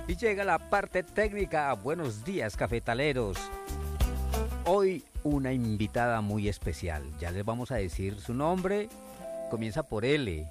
Y llega la parte técnica. Buenos días, cafetaleros. Hoy una invitada muy especial. Ya les vamos a decir su nombre. Comienza por L.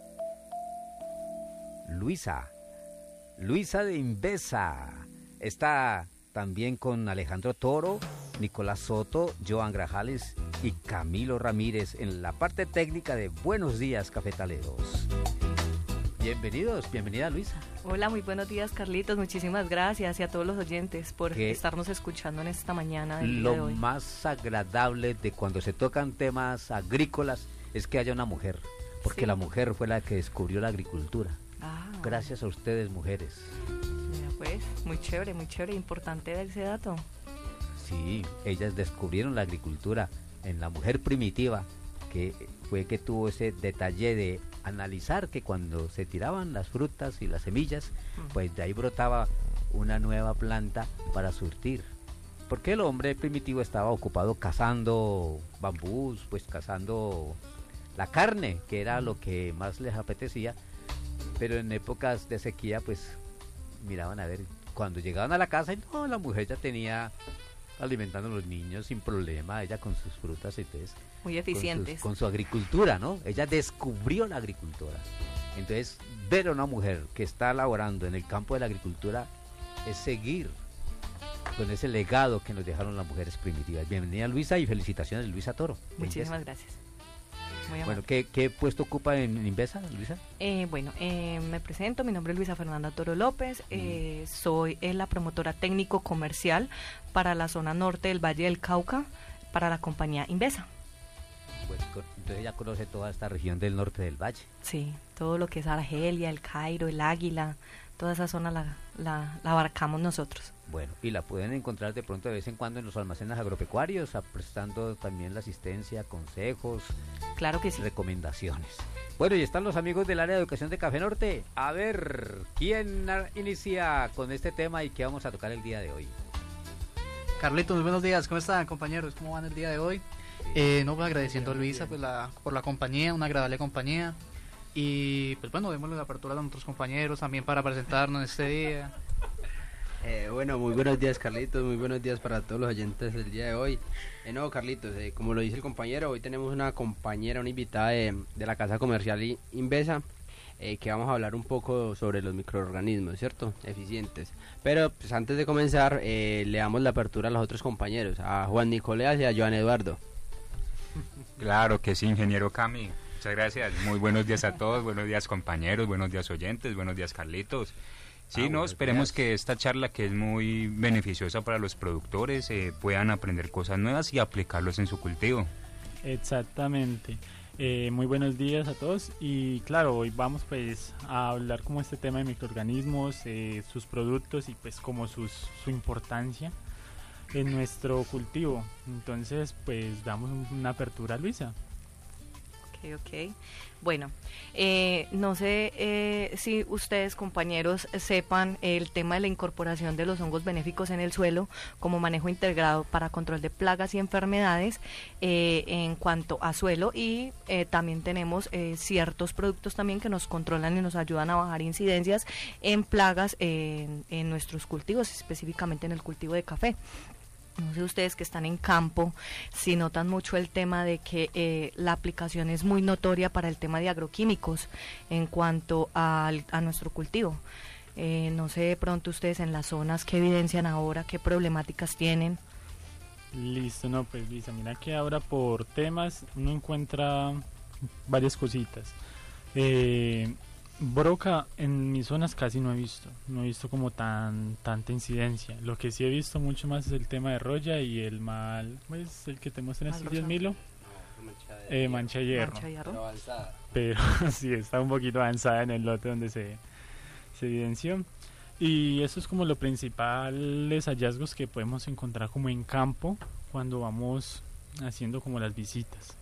Luisa. Luisa de Invesa. Está también con Alejandro Toro, Nicolás Soto, Joan Grajales y Camilo Ramírez en la parte técnica de Buenos días, cafetaleros. Bienvenidos, bienvenida Luisa. Hola, muy buenos días, Carlitos, muchísimas gracias y a todos los oyentes por estarnos escuchando en esta mañana del día de hoy. Lo más agradable de cuando se tocan temas agrícolas es que haya una mujer, porque sí, la mujer fue la que descubrió la agricultura. Gracias a ustedes, mujeres. Mira, pues, muy chévere, importante ese dato. Sí, ellas descubrieron la agricultura en la mujer primitiva, que fue que tuvo ese detalle de analizar que cuando se tiraban las frutas y las semillas, pues de ahí brotaba una nueva planta para surtir. Porque el hombre primitivo estaba ocupado cazando bambús, pues cazando la carne, que era lo que más les apetecía, pero en épocas de sequía, pues miraban a ver, cuando llegaban a la casa, y no, la mujer ya tenía alimentando a los niños sin problema, ella con sus frutas y tés. Muy eficientes. Con su agricultura, ¿no? Ella descubrió la agricultura. Entonces, ver a una mujer que está laborando en el campo de la agricultura es seguir con ese legado que nos dejaron las mujeres primitivas. Bienvenida Luisa y felicitaciones Luisa Toro. Muchísimas gracias. Bueno, ¿qué puesto ocupa en Invesa, Luisa? Me presento, mi nombre es Luisa Fernanda Toro López, soy la promotora técnico comercial para la zona norte del Valle del Cauca, para la compañía Invesa. Pues, entonces ella conoce toda esta región del norte del valle. Sí, todo lo que es Argelia, el Cairo, el Águila, toda esa zona la abarcamos nosotros. Bueno, y la pueden encontrar de pronto de vez en cuando en los almacenes agropecuarios, prestando también la asistencia, consejos, claro que sí, recomendaciones. Bueno, y están los amigos del área de educación de Café Norte. A ver, ¿quién inicia con este tema y qué vamos a tocar el día de hoy? Carlitos, muy buenos días, ¿cómo están, compañeros? ¿Cómo van el día de hoy? Pues agradeciendo a Luisa pues, por la compañía, una agradable compañía. Y pues bueno, démosle la apertura a nuestros compañeros también para presentarnos este día. Muy buenos días, Carlitos, muy buenos días para todos los oyentes del día de hoy. Carlitos, como lo dice el compañero, hoy tenemos una compañera, una invitada de la Casa Comercial Invesa, que vamos a hablar un poco sobre los microorganismos, ¿cierto? Eficientes. Pero pues antes de comenzar, le damos la apertura a los otros compañeros, a Juan Nicolás y a Joan Eduardo. Claro que sí, ingeniero Cami. Muchas gracias. Muy buenos días a todos, buenos días compañeros, buenos días oyentes, buenos días Carlitos. Sí, esperemos que esta charla, que es muy beneficiosa para los productores, puedan aprender cosas nuevas y aplicarlos en su cultivo. Exactamente. Muy buenos días a todos y claro, hoy vamos pues a hablar como este tema de microorganismos, sus productos y pues como su importancia en nuestro cultivo. Entonces pues damos una apertura a Luisa. Ok. Bueno, no sé si ustedes, compañeros, sepan el tema de la incorporación de los hongos benéficos en el suelo como manejo integrado para control de plagas y enfermedades en cuanto a suelo, y también tenemos ciertos productos también que nos controlan y nos ayudan a bajar incidencias en plagas en nuestros cultivos, específicamente en el cultivo de café. No sé ustedes que están en campo si notan mucho el tema de que la aplicación es muy notoria para el tema de agroquímicos en cuanto a nuestro cultivo. No sé de pronto ustedes en las zonas qué evidencian ahora, qué problemáticas tienen. Listo, pues Lisa, mira que ahora por temas uno encuentra varias cositas. Broca en mis zonas casi no he visto como tanta incidencia. Lo que sí he visto mucho más es el tema de roya y el pues el que te muestran estos 10 milo, mancha de hierro. Pero sí está un poquito avanzada en el lote donde se evidenció. Y eso es como los principales hallazgos que podemos encontrar como en campo cuando vamos haciendo como las visitas.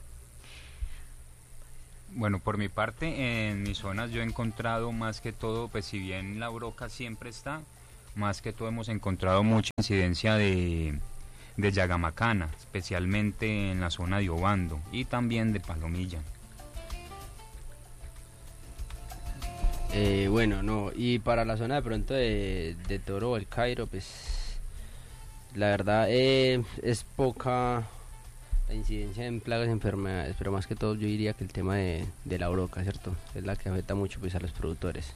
Bueno, por mi parte, en mis zonas yo he encontrado más que todo, pues si bien la broca siempre está, más que todo hemos encontrado mucha incidencia de llaga macana, especialmente en la zona de Obando y también de palomilla. Bueno, no, y para la zona de pronto de Toro o el Cairo, pues la verdad es poca la incidencia en plagas y enfermedades, pero más que todo yo diría que el tema de la broca, ¿cierto? Es la que afecta mucho pues a los productores.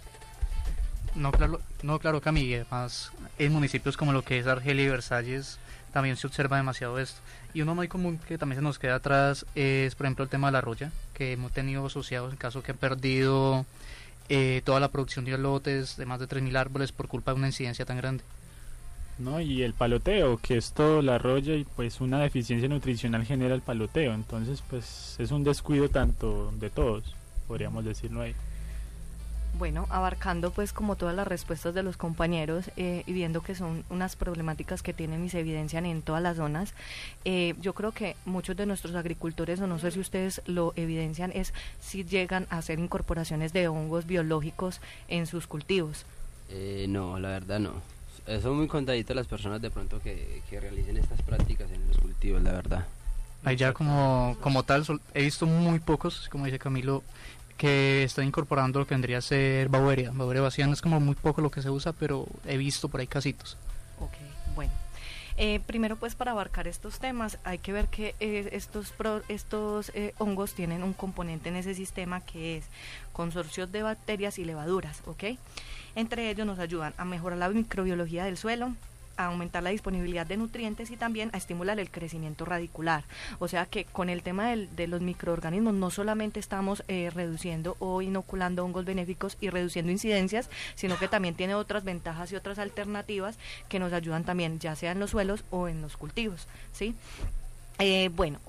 No, claro, Cami, además en municipios como lo que es Argelia y Versalles también se observa demasiado esto. Y uno muy común que también se nos queda atrás es, por ejemplo, el tema de la roya, que hemos tenido asociados en caso que han perdido toda la producción de lotes de más de 3.000 árboles por culpa de una incidencia tan grande. ¿No? Y el paloteo, que es todo la roya y pues una deficiencia nutricional genera el paloteo, entonces pues es un descuido tanto de todos, podríamos decirlo ahí. Bueno, abarcando pues como todas las respuestas de los compañeros y viendo que son unas problemáticas que tienen y se evidencian en todas las zonas, yo creo que muchos de nuestros agricultores, o no sé si ustedes lo evidencian, es si llegan a hacer incorporaciones de hongos biológicos en sus cultivos. No, la verdad no. Son muy contaditas las personas de pronto que realicen estas prácticas en los cultivos, la verdad. Ahí ya como tal, he visto muy pocos, como dice Camilo, que están incorporando lo que vendría a ser Baueria baciana. Es como muy poco lo que se usa, pero he visto por ahí casitos. Ok, bueno. Primero pues para abarcar estos temas hay que ver que estos hongos tienen un componente en ese sistema que es consorcios de bacterias y levaduras, ¿ok? Entre ellos nos ayudan a mejorar la microbiología del suelo, a aumentar la disponibilidad de nutrientes y también a estimular el crecimiento radicular. O sea que con el tema de los microorganismos no solamente estamos reduciendo o inoculando hongos benéficos y reduciendo incidencias, sino que también tiene otras ventajas y otras alternativas que nos ayudan también, ya sea en los suelos o en los cultivos, ¿sí? Bueno,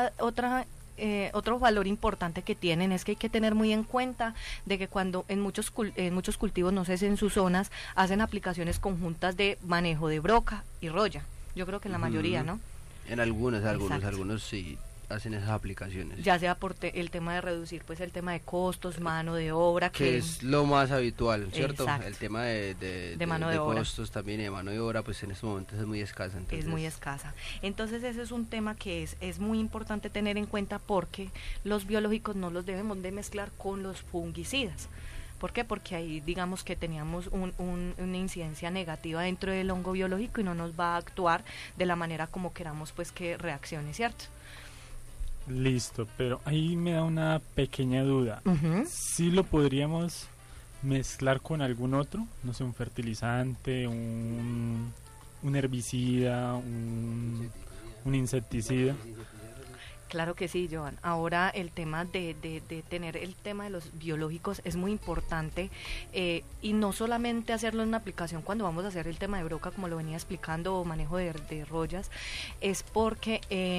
otro valor importante que tienen es que hay que tener muy en cuenta de que cuando en muchos cultivos, no sé si en sus zonas, hacen aplicaciones conjuntas de manejo de broca y roya. Yo creo que en la mayoría, ¿no? En algunos sí hacen esas aplicaciones. Ya sea por el tema de reducir pues el tema de costos, mano de obra. Que es lo más habitual, ¿cierto? Exacto. El tema de mano de obra. Costos también y de mano de obra, pues en estos momentos es muy escasa. Entonces... Es muy escasa. Entonces ese es un tema que es muy importante tener en cuenta porque los biológicos no los debemos de mezclar con los fungicidas. ¿Por qué? Porque ahí digamos que teníamos una incidencia negativa dentro del hongo biológico y no nos va a actuar de la manera como queramos pues que reaccione, ¿cierto? Listo, pero ahí me da una pequeña duda. ¿Sí lo podríamos mezclar con algún otro? No sé, un fertilizante, un herbicida, un insecticida. Claro que sí, Joan. Ahora el tema de tener el tema de los biológicos es muy importante y no solamente hacerlo en una aplicación cuando vamos a hacer el tema de broca, como lo venía explicando, o manejo de rollas, es porque...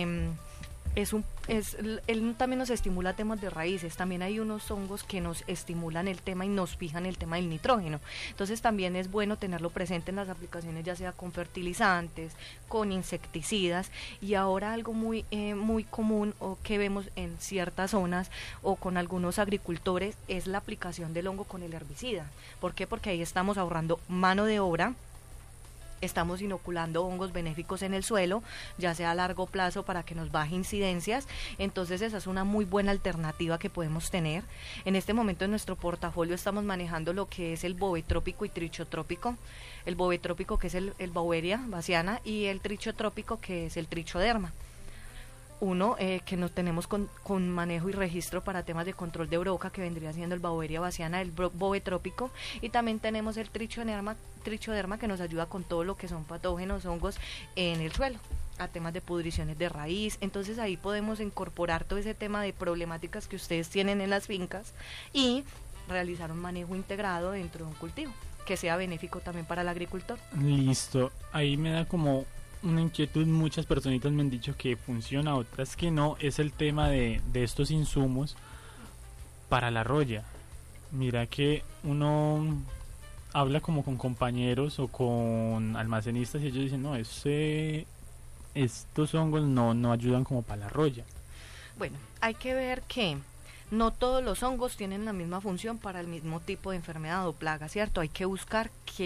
él también nos estimula temas de raíces, también hay unos hongos que nos estimulan el tema y nos fijan el tema del nitrógeno, entonces también es bueno tenerlo presente en las aplicaciones, ya sea con fertilizantes, con insecticidas, y ahora algo muy común o que vemos en ciertas zonas o con algunos agricultores es la aplicación del hongo con el herbicida. ¿Por qué? Porque ahí estamos ahorrando mano de obra, estamos inoculando hongos benéficos en el suelo, ya sea a largo plazo para que nos baje incidencias, entonces esa es una muy buena alternativa que podemos tener. En este momento en nuestro portafolio estamos manejando lo que es el bovetrópico y trichotrópico, el bovetrópico que es el Baueria baciana y el trichotrópico que es el trichoderma. Uno que nos tenemos con manejo y registro para temas de control de broca, que vendría siendo el Baueria baciana, el bovetrópico, y también tenemos el trichoderma que nos ayuda con todo lo que son patógenos, hongos en el suelo, a temas de pudriciones de raíz. Entonces ahí podemos incorporar todo ese tema de problemáticas que ustedes tienen en las fincas y realizar un manejo integrado dentro de un cultivo que sea benéfico también para el agricultor. Listo, ahí me da como una inquietud, muchas personitas me han dicho que funciona, otras que no, es el tema de estos insumos para la roya. Mira que uno habla como con compañeros o con almacenistas y ellos dicen, no, estos hongos no ayudan como para la roya. Bueno, hay que ver que no todos los hongos tienen la misma función para el mismo tipo de enfermedad o plaga, ¿cierto? Hay que buscar qué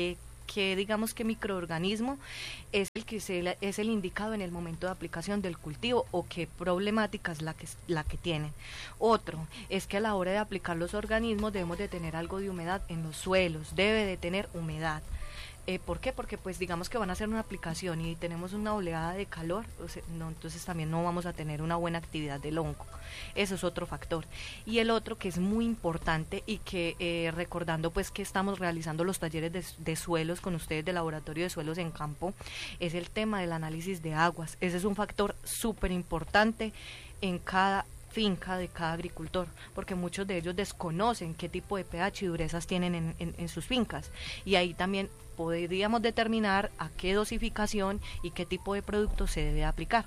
qué digamos que microorganismo es el que es el indicado en el momento de aplicación del cultivo o qué problemática es la que tienen. Otro es que a la hora de aplicar los organismos debemos de tener algo de humedad en los suelos, debe de tener humedad. ¿Por qué? Porque pues digamos que van a hacer una aplicación y tenemos una oleada de calor, entonces también no vamos a tener una buena actividad del hongo. Eso es otro factor. Y el otro que es muy importante y que recordando pues que estamos realizando los talleres de suelos con ustedes de laboratorio de suelos en campo, es el tema del análisis de aguas. Ese es un factor súper importante en cada finca de cada agricultor, porque muchos de ellos desconocen qué tipo de pH y durezas tienen en sus fincas, y ahí también podríamos determinar a qué dosificación y qué tipo de producto se debe aplicar.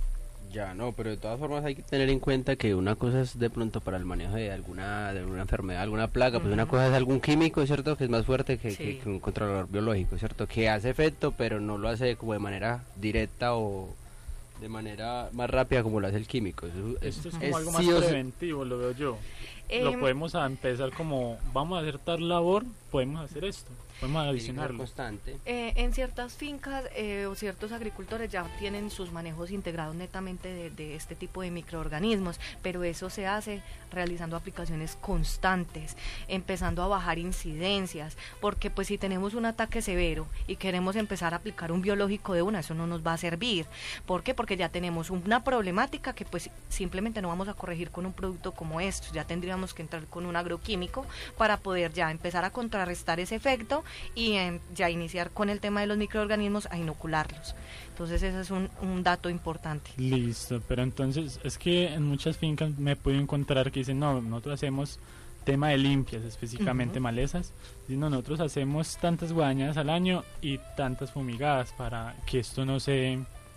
Ya, no, pero de todas formas hay que tener en cuenta que una cosa es de pronto para el manejo de alguna enfermedad, alguna plaga, pues una cosa es algún químico, ¿cierto? Que es más fuerte que un controlador biológico, ¿cierto? Que hace efecto, pero no lo hace como de manera directa o de manera más rápida como lo hace el químico. Esto es como algo más preventivo, lo veo yo. Lo podemos empezar como, vamos a hacer tal labor, podemos hacer esto, podemos adicionarlo. Constante. En ciertas fincas o ciertos agricultores ya tienen sus manejos integrados netamente de este tipo de microorganismos, pero eso se hace realizando aplicaciones constantes, empezando a bajar incidencias, porque pues si tenemos un ataque severo y queremos empezar a aplicar un biológico de una, eso no nos va a servir. ¿Por qué? Porque ya tenemos una problemática que pues simplemente no vamos a corregir con un producto como estos, ya tendríamos que entrar con un agroquímico para poder ya empezar a contrarrestar ese efecto y ya iniciar con el tema de los microorganismos a inocularlos. Entonces ese es un dato importante. Listo, pero entonces es que en muchas fincas me he podido encontrar que dicen, no, nosotros hacemos tema de limpias, específicamente malezas, y no, nosotros hacemos tantas guadañas al año y tantas fumigadas para que esto no se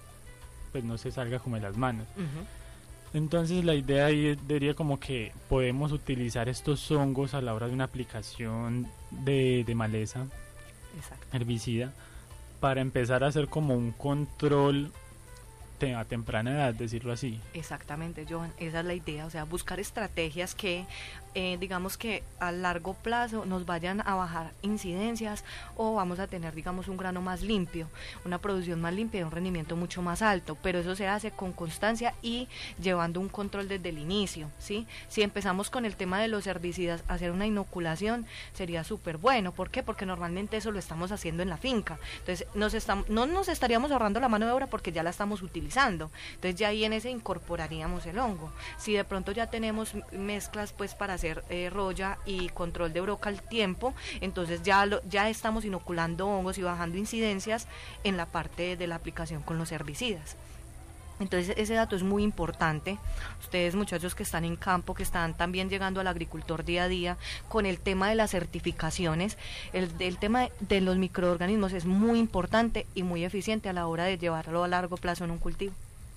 salga como de las manos. Entonces la idea ahí diría como que podemos utilizar estos hongos a la hora de una aplicación de maleza. Exacto. Herbicida, para empezar a hacer como un control a temprana edad, decirlo así. Exactamente, Johan, esa es la idea, o sea, buscar estrategias que digamos que a largo plazo nos vayan a bajar incidencias o vamos a tener, digamos, un grano más limpio, una producción más limpia y un rendimiento mucho más alto, pero eso se hace con constancia y llevando un control desde el inicio, ¿sí? Si empezamos con el tema de los herbicidas, hacer una inoculación sería súper bueno. ¿Por qué? Porque normalmente eso lo estamos haciendo en la finca, entonces no nos estaríamos ahorrando la mano de obra porque ya la estamos utilizando, entonces ya ahí en ese incorporaríamos el hongo. Si de pronto ya tenemos mezclas pues para hacer roya y control de broca al tiempo, entonces ya estamos inoculando hongos y bajando incidencias en la parte de la aplicación con los herbicidas. Entonces ese dato es muy importante. Ustedes, muchachos que están en campo, que están también llegando al agricultor día a día con el tema de las certificaciones, el tema de los microorganismos es muy importante y muy eficiente a la hora de llevarlo a largo plazo en un cultivo.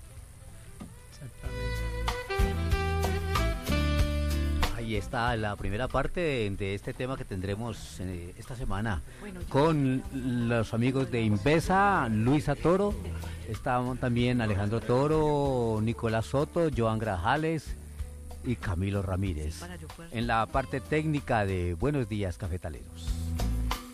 Ahí está la primera parte de este tema que tendremos esta semana con los amigos de Invesa, Luisa Toro, estaban también Alejandro Toro, Nicolás Soto, Joan Grajales y Camilo Ramírez en la parte técnica de Buenos Días Cafetaleros.